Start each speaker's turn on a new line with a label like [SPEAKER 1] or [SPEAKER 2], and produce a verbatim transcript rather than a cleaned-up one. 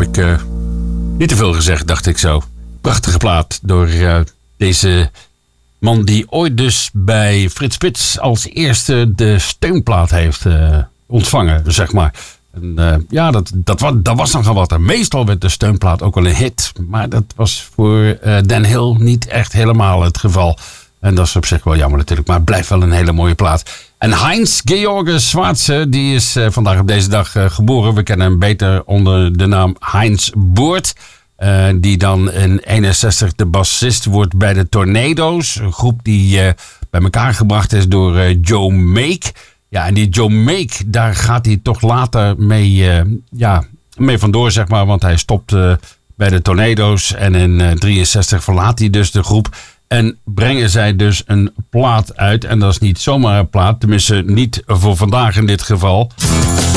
[SPEAKER 1] ik uh, niet te veel gezegd, dacht ik zo. Prachtige plaat door uh, deze man die ooit dus bij Frits Spits als eerste de steunplaat heeft uh, ontvangen, zeg maar. En, uh, ja, dat, dat, was, dat was nogal wat. En meestal werd de steunplaat ook wel een hit. Maar dat was voor uh, Dan Hill niet echt helemaal het geval. En dat is op zich wel jammer natuurlijk. Maar het blijft wel een hele mooie plaat. En Heinz George Schwarze, die is uh, vandaag op deze dag uh, geboren. We kennen hem beter onder de naam Heinz Boert. Uh, die dan in eenenzestig de bassist wordt bij de Tornado's. Een groep die uh, bij elkaar gebracht is door uh, Joe Meek. Ja, en die Joe Meek, daar gaat hij toch later mee, uh, ja, mee vandoor, zeg maar. Want hij stopt uh, bij de Tornado's. En in uh, drieënzestig verlaat hij dus de groep. En brengen zij dus een plaat uit. En dat is niet zomaar een plaat. Tenminste, niet voor vandaag in dit geval.